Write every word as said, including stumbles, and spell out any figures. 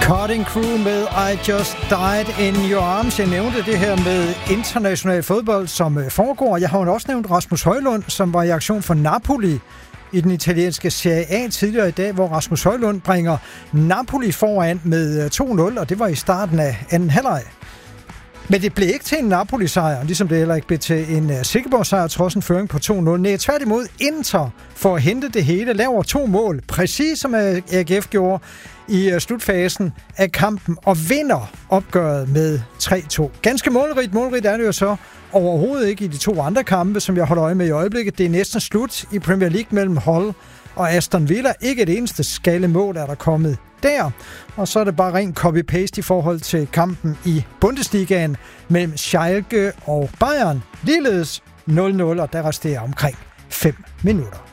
Cutting Crew med I Just Died in Your Arms. Jeg nævnte det her med international fodbold, som foregår. Jeg har jo også nævnt Rasmus Højlund, som var i aktion for Napoli i den italienske Serie A tidligere i dag, hvor Rasmus Højlund bringer Napoli foran med to nul, og det var i starten af anden halvleg. Men det blev ikke til en Napoli-sejr, ligesom det heller ikke blev til en Silkeborg-sejr, trods en føring på to nul. Nej, tværtimod Inter for at hente det hele, laver to mål, præcis som A G F gjorde i slutfasen af kampen, og vinder opgøret med tre to. Ganske målrigt. Målrigt er det jo så overhovedet ikke i de to andre kampe, som jeg holder øje med i øjeblikket. Det er næsten slut i Premier League mellem Hull og Aston Villa. Ikke et eneste skale mål er der kommet der. Og så er det bare ren copy-paste i forhold til kampen i Bundesligaen mellem Schalke og Bayern. Ligeledes nul nul, og der resterer omkring fem minutter.